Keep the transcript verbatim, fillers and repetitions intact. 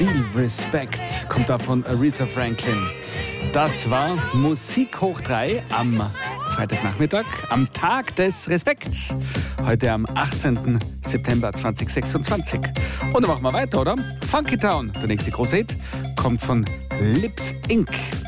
Viel Respekt kommt da von Aretha Franklin. Das war Musik hoch drei am Freitagnachmittag, am Tag des Respekts. Heute am achtzehnten September zweitausendsechsundzwanzig. Und dann machen wir weiter, oder? Funky Town, der nächste große Hit, kommt von Lips Incorporated.